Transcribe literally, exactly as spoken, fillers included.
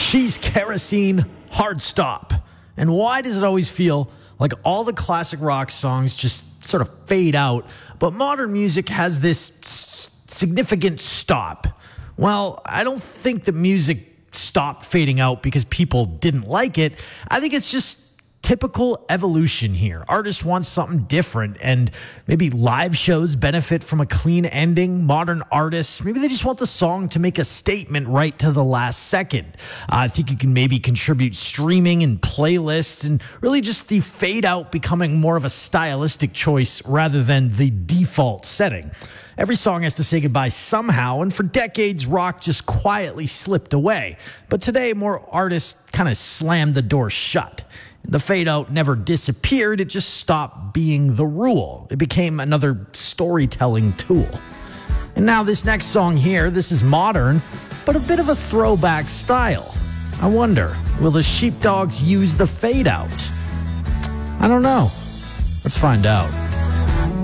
She's Kerosene, Hard Stop. And why does it always feel like all the classic rock songs just sort of fade out, but modern music has this s- significant stop? Well, I don't think that music stopped fading out because people didn't like it. I think it's just typical evolution here. Artists want something different, and maybe live shows benefit from a clean ending. Modern artists, maybe they just want the song to make a statement right to the last second. Uh, I think you can maybe contribute streaming and playlists, and really just the fade out becoming more of a stylistic choice rather than the default setting. Every song has to say goodbye somehow, and for decades, rock just quietly slipped away. But today, more artists kind of slammed the door shut. The fade out never disappeared, it just stopped being the rule. It became another storytelling tool. And now this next song here, this is modern, but a bit of a throwback style. I wonder, will the Sheepdogs use the fade out? I don't know. Let's find out.